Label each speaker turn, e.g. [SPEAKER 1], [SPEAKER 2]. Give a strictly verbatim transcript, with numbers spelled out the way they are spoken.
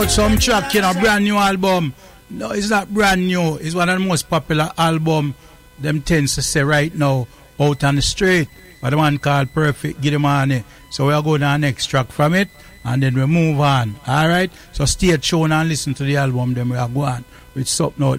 [SPEAKER 1] out some track, you know, brand new album. No, it's not brand new. It's one of the most popular album them tends to say right now out on the street. But the one called Perfect Give the Money. So we'll go down next track from it and then we move on. Alright? So stay tuned and listen to the album, then we'll go on with something out.